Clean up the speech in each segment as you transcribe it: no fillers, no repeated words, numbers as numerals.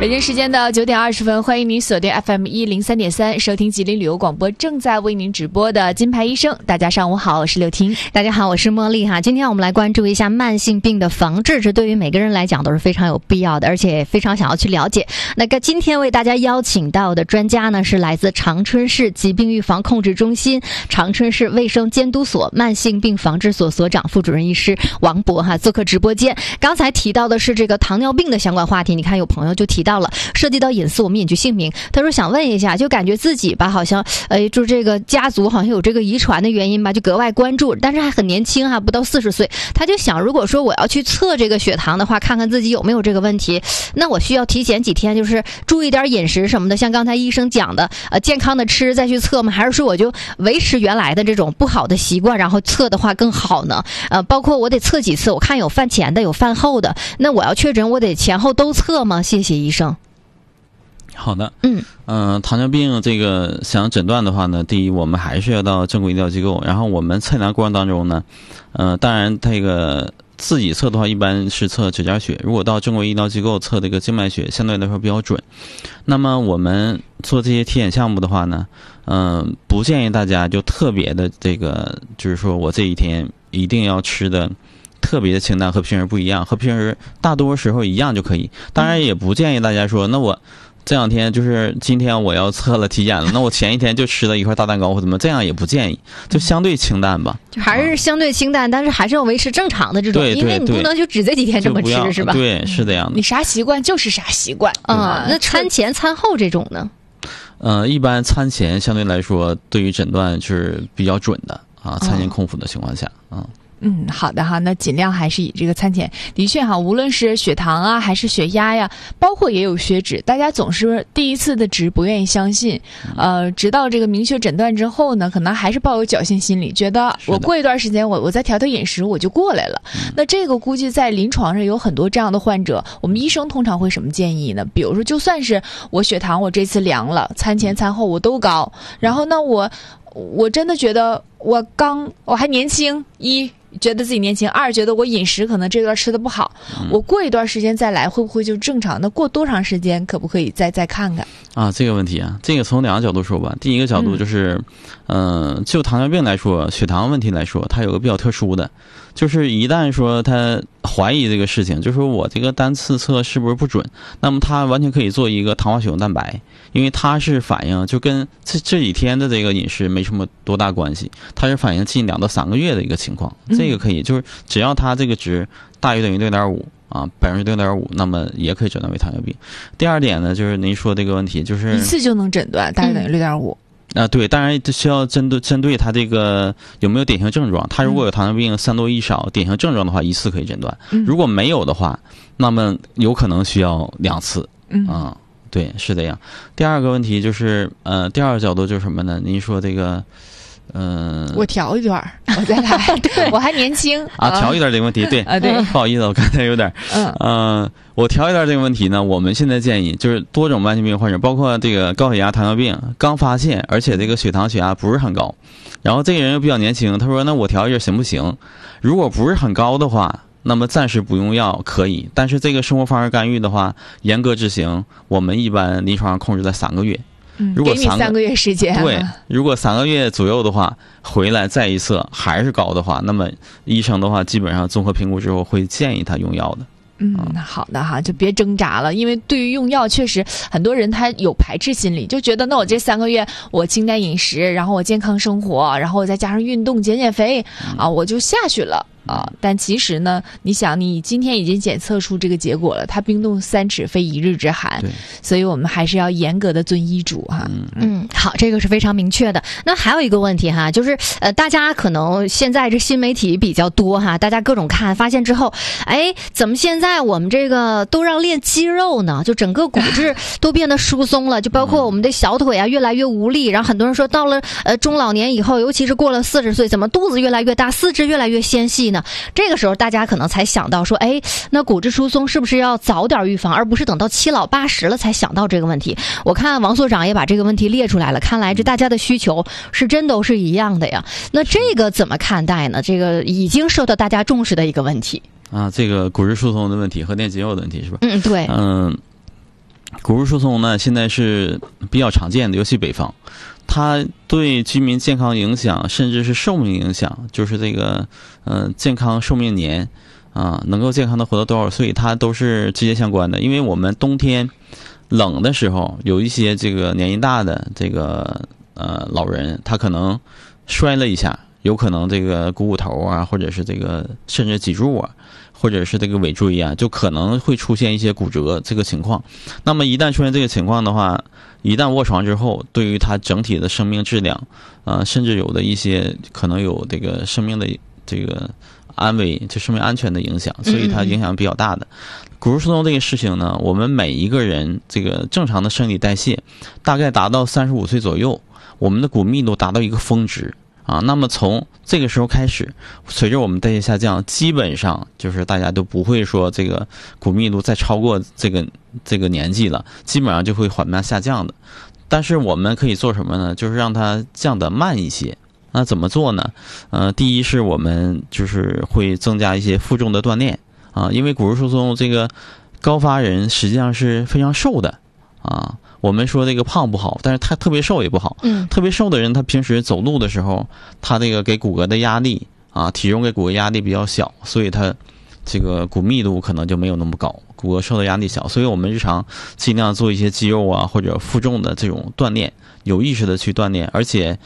北京时间的9点20分，欢迎您锁定 FM103.3，收听吉林旅游广播正在为您直播的金牌医生。大家上午好，我是刘婷。 大家好，我是茉莉哈。今天我们来关注一下慢性病的防治，这对于每个人来讲都是非常有必要的，而且也非常想要去了解。那个今天为大家邀请到的专家呢，是来自长春市疾病预防控制中心、长春市卫生监督所慢性病防治所所长、副主任医师王博哈，做客直播间。刚才提到的是这个糖尿病的相关话题，你看有朋友就提到了涉及到隐私，我们隐居姓名。他说想问一下，就感觉自己吧，好像就这个家族好像有这个遗传的原因吧，就格外关注，但是还很年轻哈，不到40岁。他就想，如果说我要去测这个血糖的话，看看自己有没有这个问题，那我需要提前几天就是注意点饮食什么的，像刚才医生讲的健康的吃再去测吗？还是说我就维持原来的这种不好的习惯，然后测的话更好呢？包括我得测几次，我看有饭前的有饭后的，那我要确诊我得前后都测吗？谢谢医生。 好的，糖尿病这个想诊断的话呢，第一我们还是要到正规医疗机构，然后我们测量过程当中呢，当然这个自己测的话一般是测指甲血，如果到正规医疗机构测这个静脉血相对来说比较准。那么我们做这些体检项目的话呢，不建议大家就特别的这个，就是说我这一天一定要吃的特别的清淡，和平时不一样，和平时大多时候一样就可以。当然也不建议大家说，那我这两天就是今天我要测了体检了，那我前一天就吃了一块大蛋糕或怎么，这样也不建议，就相对清淡吧。 就还是相对清淡，但是还是要维持正常的这种， 对， 因为你不能就只这几天这么吃，是吧？ 对，是这样的。 你啥习惯就是啥习惯那餐前餐后这种呢？ 一般餐前相对来说对于诊断是比较准的啊，餐前空腹的情况下好的哈，那尽量还是以这个餐前。的确哈，无论是血糖啊，还是血压呀，包括也有血脂，大家总是第一次的值不愿意相信，直到这个明确诊断之后呢，可能还是抱有侥幸心理，觉得我过一段时间我再调调饮食我就过来了。那这个估计在临床上有很多这样的患者，我们医生通常会什么建议呢？比如说，就算是我血糖我这次量了，餐前餐后我都高，然后呢我真的觉得我还年轻，觉得自己年轻，二觉得我饮食可能这段吃的不好，我过一段时间再来会不会就正常？那过多长时间可不可以再看看啊？这个问题啊，这个从两个角度说吧。第一个角度就是，就糖尿病来说，血糖问题来说，它有个比较特殊的，就是一旦说他怀疑这个事情，就是说我这个单次测是不是不准，那么他完全可以做一个糖化血红蛋白，因为它是反映就跟这几天的这个饮食没什么多大关系，它是反映近2到3个月的一个情况。这个可以，就是只要它这个值大于等于6.5啊，6.5%，那么也可以诊断为糖尿病。第二点呢，就是您说这个问题，就是一次就能诊断大于等于6.5。 对，当然需要针对他这个有没有典型症状。他如果有糖尿病3多1少典型症状的话，一次可以诊断；如果没有的话，那么有可能需要2次。对，是这样。第二个问题就是，第二个角度就是什么呢？您说这个。 我调一段我再来。对，我还年轻调一段这个问题，对对， 不好意思，我刚才有点我调一段这个问题呢，我们现在建议就是多种慢性病患者，包括这个高血压、糖尿病刚发现，而且这个血糖、血压不是很高，然后这个人又比较年轻，他说那我调一下行不行？如果不是很高的话，那么暂时不用药可以，但是这个生活方式干预的话，严格执行，我们一般临床上控制在3个月。如果给你3个月时间。 对，如果3个月左右的话，回来再一测还是高的话，那么医生的话基本上综合评估之后会建议他用药的。 好的哈，就别挣扎了，因为对于用药确实很多人他有排斥心理，就觉得那我这3个月我清淡饮食，然后我健康生活，然后我再加上运动减肥我就下去了。但其实呢，你想，你今天已经检测出这个结果了，它冰冻3尺非一日之寒，所以我们还是要严格的遵医嘱哈。 好，这个是非常明确的。那还有一个问题哈，就是大家可能现在这新媒体比较多哈，大家各种看，发现之后，怎么现在我们这个都让练肌肉呢？就整个骨质都变得疏松了，就包括我们的小腿越来越无力。然后很多人说，到了中老年以后，尤其是过了40岁，怎么肚子越来越大，四肢越来越纤细呢？这个时候大家可能才想到说，那骨质疏松是不是要早点预防，而不是等到7老80了才想到这个问题？我看王所长也把这个问题列出来了，看来这大家的需求是真都是一样的呀。那这个怎么看待呢？这个已经受到大家重视的一个问题这个骨质疏松的问题和练肌肉的问题是吧？ 对。 骨质疏松呢，现在是比较常见的，尤其北方，它对居民健康影响，甚至是寿命影响，就是这个健康寿命年能够健康的活到多少岁，它都是直接相关的。因为我们冬天冷的时候，有一些这个年纪大的这个老人，他可能摔了一下，有可能这个股骨头啊，或者是这个甚至脊柱啊，或者是这个尾椎啊，就可能会出现一些骨折这个情况。那么一旦出现这个情况的话，一旦卧床之后，对于他整体的生命质量甚至有的一些可能有这个生命的这个安危，就生命安全的影响，所以它影响比较大的。骨质疏松这个事情呢，我们每一个人这个正常的生理代谢大概达到35岁左右，我们的骨密度达到一个峰值那么从这个时候开始，随着我们代谢下降，基本上就是大家都不会说这个骨密度再超过这个年纪了，基本上就会缓慢下降的。但是我们可以做什么呢？就是让它降得慢一些。那怎么做呢？第一是我们就是会增加一些负重的锻炼因为骨质疏松这个高发人实际上是非常瘦的我们说这个胖不好，但是他特别瘦也不好。特别瘦的人，他平时走路的时候，他这个给骨骼的压力体重给骨骼压力比较小，所以他这个骨密度可能就没有那么高，骨骼受的压力小。所以我们日常尽量做一些肌肉或者负重的这种锻炼，有意识的去锻炼。而且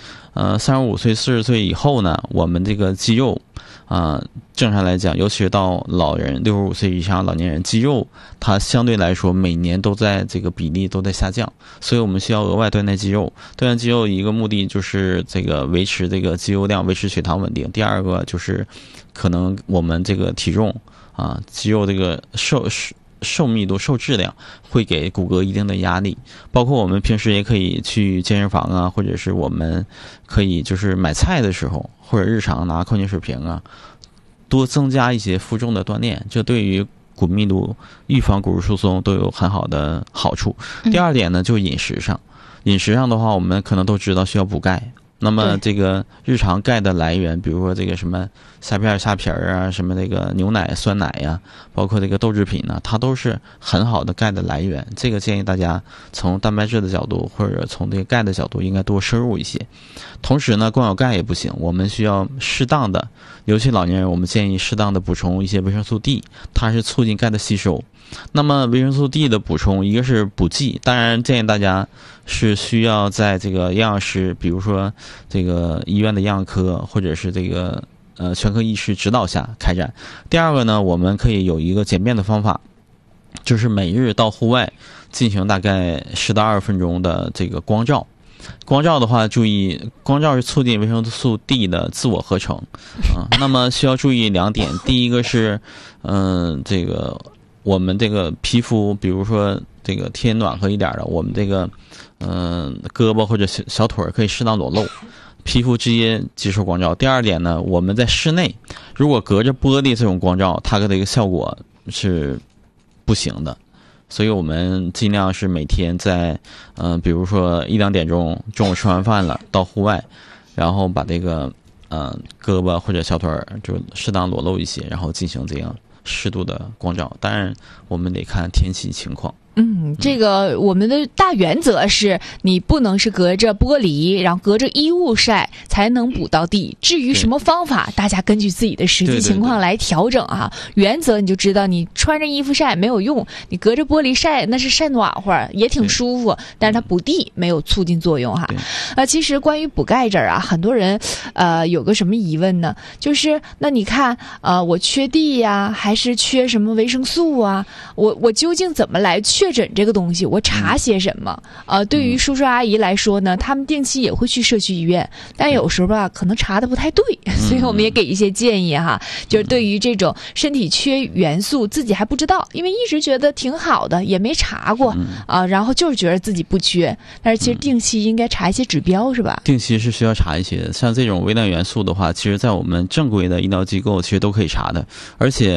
35岁40岁以后呢，我们这个肌肉正常来讲，尤其是到老人65岁以上老年人，肌肉它相对来说每年都在这个比例都在下降，所以我们需要额外锻炼肌肉。锻炼肌肉一个目的就是这个维持这个肌肉量，维持血糖稳定。第二个就是可能我们这个体重肌肉这个受密度、受质量会给骨骼一定的压力。包括我们平时也可以去健身房或者是我们可以就是买菜的时候，或者日常拿矿泉水瓶多增加一些负重的锻炼，这对于骨密度、预防骨质疏松都有很好的好处。第二点呢，就是饮食上。饮食上的话，我们可能都知道需要补钙。那么这个日常钙的来源，比如说这个什么虾皮什么这个牛奶、酸奶包括这个豆制品它都是很好的钙的来源。这个建议大家从蛋白质的角度或者从这个钙的角度应该多摄入一些。同时呢，光有钙也不行，我们需要适当的，尤其老年人，我们建议适当的补充一些维生素 D， 它是促进钙的吸收。那么维生素 D 的补充，一个是补剂，当然建议大家是需要在这个营养师，比如说这个医院的营养科或者是这个全科医师指导下开展。第二个呢，我们可以有一个简便的方法，就是每日到户外进行大概10到20分钟的这个光照。光照的话，注意光照是促进维生素 D 的自我合成那么需要注意2点。第一个是这个我们这个皮肤，比如说这个天暖和一点的，我们这个胳膊或者小腿可以适当裸露，皮肤直接接受光照。第二点呢，我们在室内如果隔着玻璃这种光照，它的这个效果是不行的。所以我们尽量是每天在比如说1、2点钟中午吃完饭了到户外，然后把这个胳膊或者小腿就适当裸露一些，然后进行这样适度的光照。当然我们得看天气情况。 这个我们的大原则是你不能是隔着玻璃，然后隔着衣物晒才能补到地。至于什么方法，大家根据自己的实际情况来调整原则你就知道，你穿着衣服晒没有用，你隔着玻璃晒那是晒暖和，也挺舒服，但是它补地没有促进作用其实关于补钙这儿很多人有个什么疑问呢？就是那你看我缺地还是缺什么维生素我究竟怎么来确诊这个东西？我查些什么对于叔叔阿姨来说呢，他们定期也会去社区医院，但有时候可能查的不太对，所以我们也给一些建议就是对于这种身体缺元素自己还不知道，因为一直觉得挺好的，也没查过然后就是觉得自己不缺，但是其实定期应该查一些指标是吧？ 定期是需要查一些的，像这种微量元素的话，其实在我们正规的医疗机构其实都可以查的，而且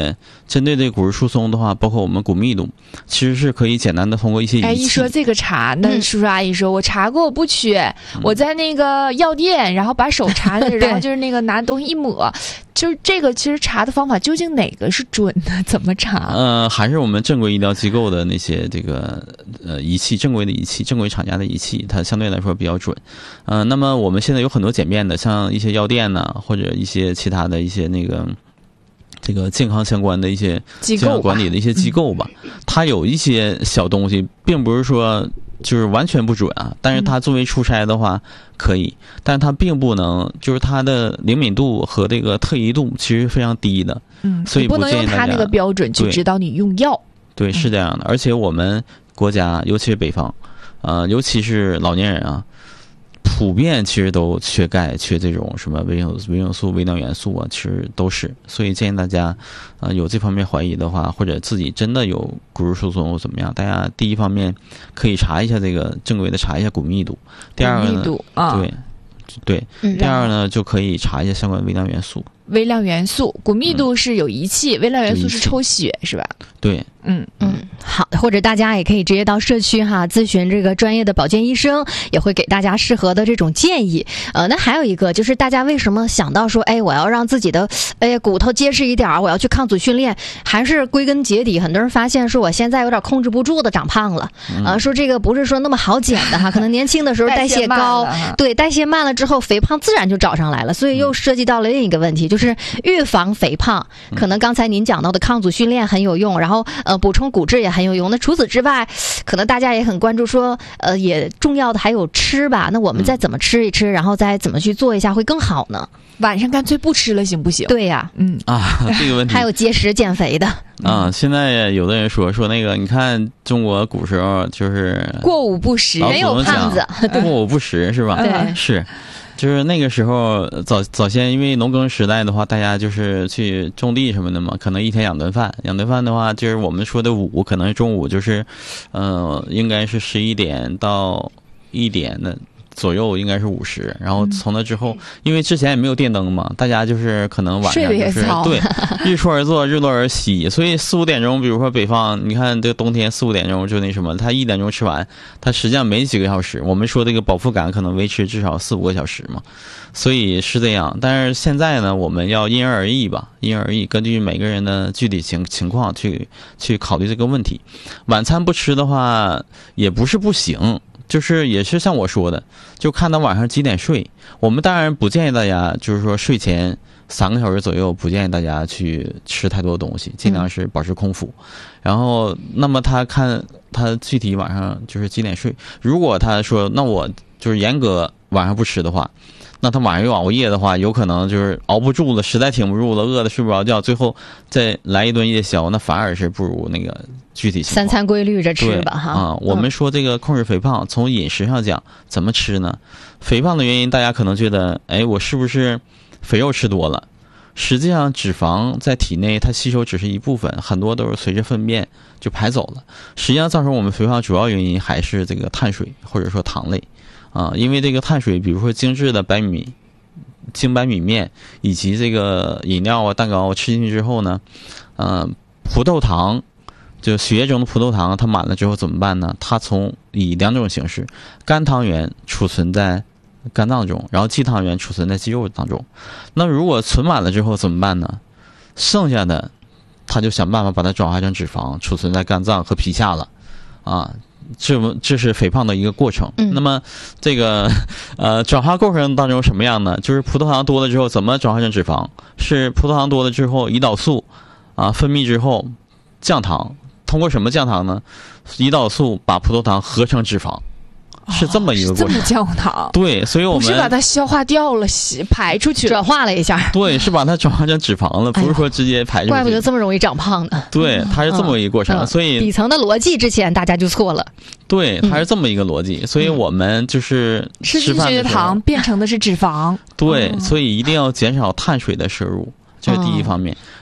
针对这骨质疏松的话，包括我们骨密度，其实是可以简单的通过一些仪器。 一说这个查，那叔叔阿姨说我查过，我不缺，我在那个药店，然后把手查的，然后就是那个拿东西一抹，就是这个其实查的方法究竟哪个是准的？怎么查？ 还是我们正规医疗机构的那些这个仪器，正规的仪器，正规厂家的仪器，它相对来说比较准。那么我们现在有很多简便的，像一些药店呢，或者一些其他的一些那个这个健康相关的一些健康管理的一些机构吧，它有一些小东西，并不是说就是完全不准啊，但是它作为初筛的话可以，但是它并不能，就是它的灵敏度和这个特异度其实非常低的，所以不能用它那个标准去指导你用药。 对，是这样的。而且我们国家，尤其是北方，尤其是老年人啊，普遍其实都缺钙，缺这种什么维生素、微量元素啊，其实都是。所以建议大家，有这方面怀疑的话，或者自己真的有骨质疏松或怎么样，大家第一方面可以查一下这个正规的查一下骨密度，第二个呢，对，第二呢就可以查一下相关微量元素。 微量元素，骨密度是有仪器，微量元素是抽血，是吧？ 对， 好，或者大家也可以直接到社区咨询这个专业的保健医生，也会给大家适合的这种建议。那还有一个就是大家为什么想到说，我要让自己的骨头结实一点，我要去抗阻训练，还是归根结底，很多人发现说我现在有点控制不住的长胖了，说这个不是说那么好减的哈，可能年轻的时候代谢高，对，代谢慢了之后肥胖自然就找上来了，所以又涉及到了另一个问题，就是预防肥胖。可能刚才您讲到的抗阻训练很有用，然后补充骨质也很有用。那除此之外，可能大家也很关注说，也重要的还有吃吧。那我们再怎么吃一吃，然后再怎么去做一下会更好呢？ 晚上干脆不吃了，行不行？ 对呀， 这个问题还有节食减肥的现在有的人说那个，你看中国古时候就是过午不食， 没有胖子， 过午不食是吧？ 对， 是。就是那个时候早先因为农耕时代的话，大家就是去种地什么的嘛，可能一天2顿饭。2顿饭的话，就是我们说的午，可能中午就是，应该是11点到1点的左右，应该是午时。然后从那之后，因为之前也没有电灯嘛，大家就是可能晚上就是对日出而作，日落而息，所以4、5点钟，比如说北方，你看这个冬天4、5点钟就那什么，他1点钟吃完，他实际上没几个小时。我们说这个饱腹感可能维持至少4、5个小时嘛，所以是这样。但是现在呢，我们要因人而异吧，因人而异，根据每个人的具体情况去考虑这个问题。晚餐不吃的话，也不是不行。就是也是像我说的，就看他晚上几点睡。我们当然不建议大家，就是说睡前3个小时左右，不建议大家去吃太多东西，尽量是保持空腹。然后，那么他看他具体晚上就是几点睡。如果他说那我就是严格晚上不吃的话，那他晚上又熬夜的话，有可能就是熬不住了，实在挺不住了，饿得睡不着觉，最后再来一顿夜宵，那反而是不如那个具体情况。 3餐规律着吃吧哈。 我们说这个控制肥胖，从饮食上讲，怎么吃呢？肥胖的原因，大家可能觉得，我是不是肥肉吃多了？实际上，脂肪在体内它吸收只是一部分，很多都是随着粪便就排走了。实际上，造成我们肥胖主要原因还是这个碳水或者说糖类。因为这个碳水，比如说精致的精白米面以及这个饮料啊、蛋糕吃进去之后呢，葡萄糖，就血液中的葡萄糖，它满了之后怎么办呢？它以2种形式，肝糖原储存在肝脏中，然后肌糖原储存在肌肉当中。那如果存满了之后怎么办呢？剩下的，它就想办法把它转化成脂肪，储存在肝脏和皮下了，这是肥胖的一个过程。那么这个转化过程当中什么样呢？就是葡萄糖多了之后怎么转化成脂肪？是葡萄糖多了之后，胰岛素分泌之后降糖，通过什么降糖呢？胰岛素把葡萄糖合成脂肪。是这么一个过程， 这么降糖。 对，所以我们不是把它消化掉了，排出去了， 转化了一下。 对，是把它转化成脂肪了，不是说直接排出去。 怪不得这么容易长胖呢。 对，它是这么一个过程，所以底层的逻辑之前大家就错了。 对，它是这么一个逻辑，所以我们就是吃进去的糖变成的是脂肪。 对，所以一定要减少碳水的摄入，这是第一方面。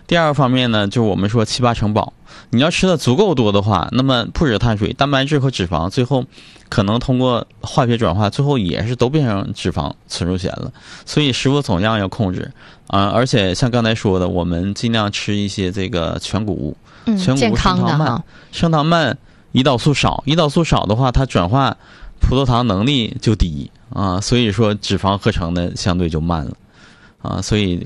第二个方面呢，就是我们说7、8成饱。你要吃的足够多的话，那么不止碳水、蛋白质和脂肪，最后可能通过化学转化，最后也是都变成脂肪存入血了。所以食物总量要控制而且像刚才说的，我们尽量吃一些这个全谷物，全谷物升糖慢，胰岛素少。胰岛素少的话，它转化葡萄糖能力就低所以说脂肪合成的相对就慢了所以